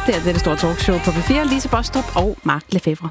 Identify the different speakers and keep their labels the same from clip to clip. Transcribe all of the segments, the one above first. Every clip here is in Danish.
Speaker 1: Det er det store talkshow på P4. Lise Bostrup og Mark Lefebvre.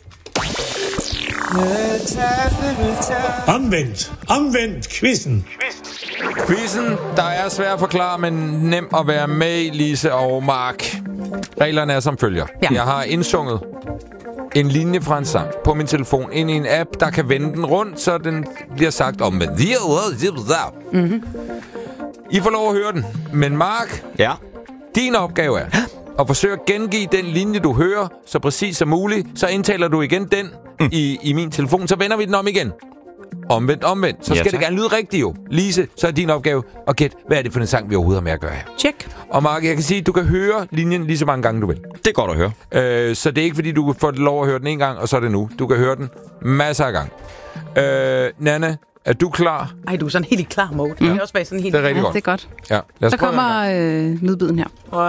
Speaker 2: Omvendt quizzen.
Speaker 3: Quizzen, der er svær at forklare, men nem at være med i, Lise og Mark. Reglerne er som følger.
Speaker 1: Ja.
Speaker 3: Jeg har indsunget en linje fra en sang på min telefon ind i en app, der kan vende den rundt, så den bliver sagt omvendt. Mm-hmm. I får lov at høre den. Men Mark, din opgave er at forsøge at gengive den linje, du hører, så præcis som muligt. Så indtaler du igen den i min telefon, så vender vi den om igen. Omvendt. Så skal det gerne lyde rigtigt jo. Lise, så er din opgave at gætte, hvad er det for en sang, vi overhovedet har med at gøre her.
Speaker 1: Check.
Speaker 3: Og Mark, jeg kan sige, at du kan høre linjen lige så mange gange, du vil.
Speaker 4: Det er godt at høre.
Speaker 3: Så det er ikke, fordi du får lov at høre den en gang, og så er det nu. Du kan høre den masser af gange. Nana, er du klar?
Speaker 5: Ej, du er sådan helt i klar mode. Det er også bare sådan helt...
Speaker 3: Det er rigtig
Speaker 1: Ja,
Speaker 3: godt.
Speaker 1: det er godt.
Speaker 3: Ja, lad os
Speaker 1: Så
Speaker 3: prøve
Speaker 1: kommer lydbiden her.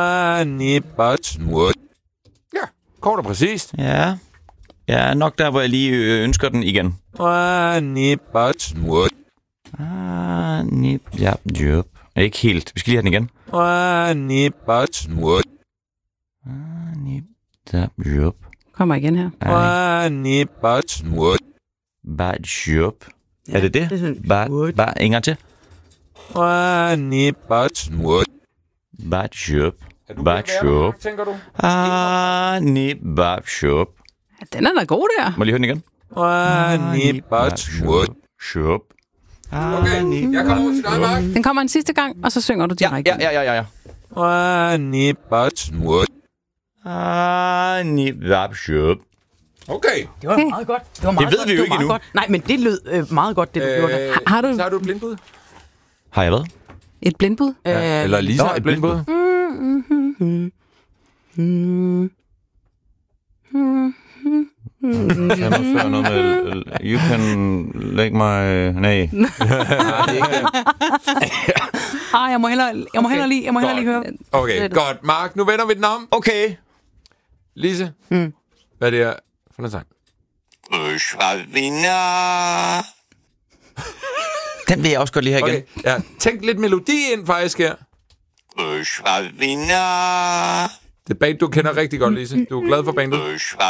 Speaker 3: Ja, kort og præcist.
Speaker 4: Ja. Ja, nok der, hvor jeg lige ønsker den igen. Ikke helt. Vi skal lige have den igen.
Speaker 1: Kommer igen her.
Speaker 4: Er det det? Bare en gang til.
Speaker 3: Tænker du?
Speaker 1: Ja, den er da god der.
Speaker 4: Må jeg lige høre den igen?
Speaker 3: Okay, jeg kommer over til dig, Mark.
Speaker 1: Den kommer en sidste gang, og så synger du direkte.
Speaker 4: Ja.
Speaker 3: Okay.
Speaker 5: Det var meget godt. Det var meget
Speaker 4: Det ved vi jo ikke endnu.
Speaker 5: godt. Nej, men det lød meget godt, det du gjorde der.
Speaker 1: Har du
Speaker 3: Så har du et blindbud?
Speaker 4: Har jeg hvad?
Speaker 1: et blindbud?
Speaker 3: Ja, eller Lisa har et blindbud?
Speaker 4: Jeg må føre noget med... You can lægge mig... Nej.
Speaker 5: Jeg må hellere lige høre.
Speaker 3: Okay, godt. Mark, nu vender vi den om.
Speaker 4: Okay.
Speaker 3: Lise, hvad er det her for en sang?
Speaker 4: Den vil jeg også godt lige have igen.
Speaker 3: Okay, ja. Tænk lidt melodi ind faktisk her. Det er band, du kender rigtig godt, Lise. Du er glad for bandet.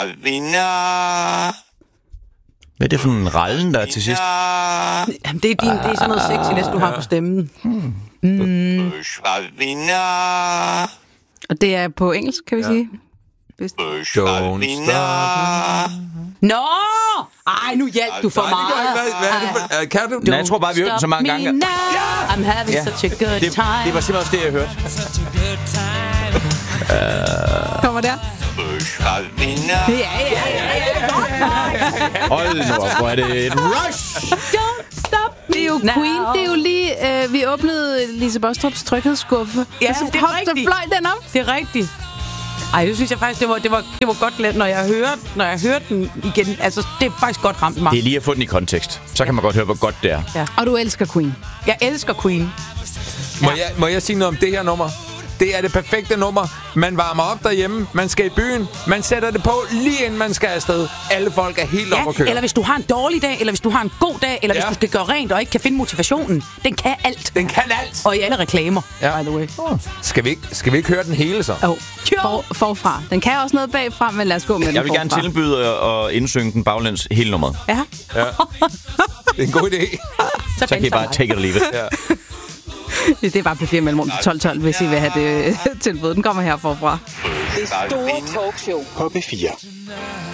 Speaker 4: Hvad er det for en rallen, der er til sidst?
Speaker 5: Jamen, det er sådan noget sexiness, du har på stemmen.
Speaker 1: Og det er på engelsk, kan vi sige.
Speaker 3: Don't stop.
Speaker 5: Nå! Ej, nu hjælp du for meget.
Speaker 3: Hvad er det for... Kan du?
Speaker 4: Nej, jeg tror bare, vi hørte den så mange gange.
Speaker 5: I'm having such a good time.
Speaker 4: Det var simpelthen også det, jeg hørte.
Speaker 1: Kommer der?
Speaker 4: Hold nu op, hvor er det et rush!
Speaker 1: Don't stop. Det er jo Queen. Det er jo lige... vi åbnede Lise Bostrups tryghedsskuffe.
Speaker 5: Ja,
Speaker 1: og så
Speaker 5: det er rigtigt.
Speaker 1: fløj den op.
Speaker 5: Det er rigtigt. Ej, det synes jeg faktisk, det var godt let, når jeg hørte den igen. Altså, det er faktisk godt ramt mig.
Speaker 4: Det er lige at få den i kontekst. Så kan man godt høre, hvor godt det er.
Speaker 5: Ja.
Speaker 1: Og du elsker Queen.
Speaker 5: Jeg elsker Queen.
Speaker 3: Må jeg sige noget om det her nummer? Det er det perfekte nummer. Man varmer op derhjemme, man skal i byen, man sætter det på lige inden man skal afsted. Alle folk er helt op at køre.
Speaker 5: Eller hvis du har en dårlig dag, eller hvis du har en god dag, eller hvis du skal gøre rent og ikke kan finde motivationen. Den kan alt.
Speaker 3: Den kan alt.
Speaker 5: Og i alle reklamer, by the way.
Speaker 3: Skal vi ikke høre den hele så?
Speaker 1: Forfra. Den kan også noget bagfra, men lad os gå med den
Speaker 4: Jeg vil gerne tilbyde at indsynge den baglæns hele nummeret.
Speaker 1: Ja.
Speaker 3: Det er en god idé.
Speaker 4: Så kan I bare take it or leave it.
Speaker 3: Ja.
Speaker 1: Det er bare P4 mellem 12-12, hvis I vil have det tilbud. Den kommer her forfra.
Speaker 6: Det store talkshow på P4.